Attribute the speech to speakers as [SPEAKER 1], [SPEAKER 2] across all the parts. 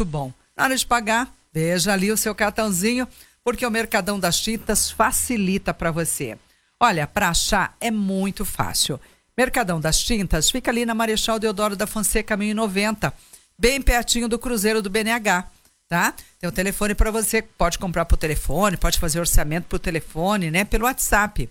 [SPEAKER 1] muito bom. Na hora de pagar, veja ali o seu cartãozinho, porque o Mercadão das Tintas facilita para você. Olha, para achar é muito fácil. Mercadão das Tintas fica ali na Marechal Deodoro da Fonseca, caminho 90, bem pertinho do Cruzeiro do BNH, tá? Tem o telefone para você, pode comprar por telefone, pode fazer orçamento por telefone, né? Pelo WhatsApp,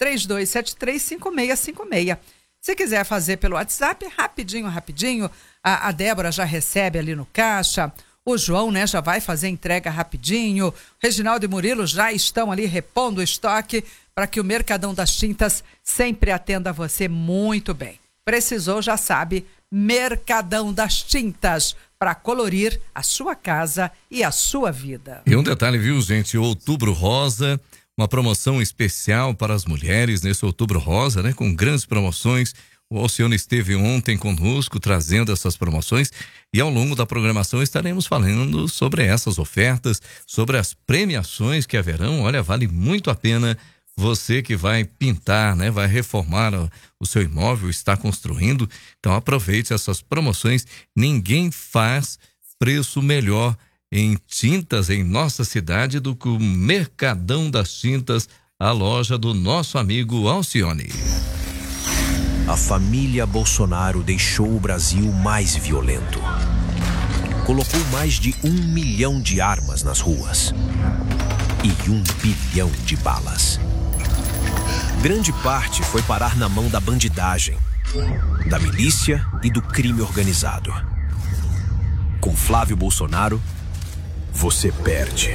[SPEAKER 1] 32735656. Se quiser fazer pelo WhatsApp, rapidinho, a Débora já recebe ali no caixa, o João, né, já vai fazer entrega rapidinho, Reginaldo e Murilo já estão ali repondo o estoque para que o Mercadão das Tintas sempre atenda você muito bem. Precisou, já sabe, Mercadão das Tintas, para colorir a sua casa e a sua vida.
[SPEAKER 2] E um detalhe, viu, gente? Outubro Rosa, uma promoção especial para as mulheres nesse Outubro Rosa, né? Com grandes promoções. O Alcione esteve ontem conosco trazendo essas promoções e ao longo da programação estaremos falando sobre essas ofertas, sobre as premiações que haverão. Olha, vale muito a pena você que vai pintar, né? Vai reformar o seu imóvel, está construindo. Então aproveite essas promoções. Ninguém faz preço melhor em tintas em nossa cidade do que o Mercadão das Tintas, a loja do nosso amigo Alcione.
[SPEAKER 3] A família Bolsonaro deixou o Brasil mais violento. Colocou mais de 1 milhão de armas nas ruas e 1 bilhão de balas. Grande parte foi parar na mão da bandidagem, da milícia e do crime organizado. Com Flávio Bolsonaro, você perde.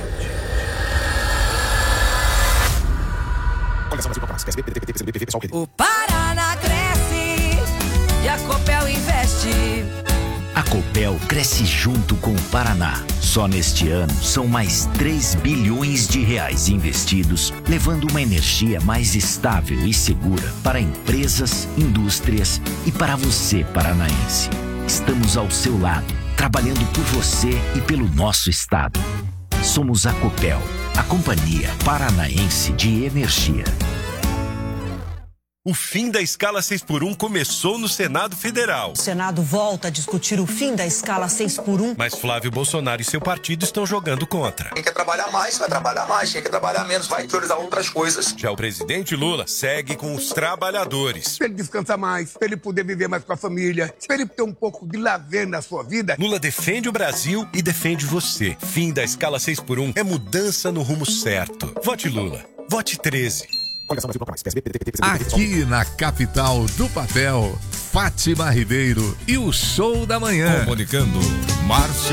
[SPEAKER 4] O Paraná cresce e a Copel investe.
[SPEAKER 5] A Copel cresce junto com o Paraná. Só neste ano são mais 3 bilhões de reais investidos, levando uma energia mais estável e segura para empresas, indústrias e para você, paranaense. Estamos ao seu lado, trabalhando por você e pelo nosso estado. Somos a Copel, a Companhia Paranaense de Energia.
[SPEAKER 6] O fim da escala 6x1 começou no Senado Federal.
[SPEAKER 7] O Senado volta a discutir o fim da escala 6x1.
[SPEAKER 6] Mas Flávio Bolsonaro e seu partido estão jogando contra.
[SPEAKER 8] Quem quer trabalhar mais, vai trabalhar mais. Quem quer trabalhar menos, vai priorizar outras coisas.
[SPEAKER 6] Já o presidente Lula segue com os trabalhadores.
[SPEAKER 9] Para ele descansar mais, para ele poder viver mais com a família, para ele ter um pouco de lazer na sua vida.
[SPEAKER 6] Lula defende o Brasil e defende você. Fim da escala 6x1 é mudança no rumo certo. Vote Lula. Vote 13.
[SPEAKER 10] Aqui na capital do papel, Fátima Ribeiro e o Show da Manhã.
[SPEAKER 6] Comunicando, Márcio